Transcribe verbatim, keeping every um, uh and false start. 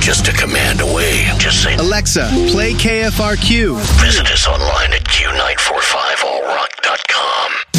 just a command away. Just say, Alexa, play K F R Q. Visit us online at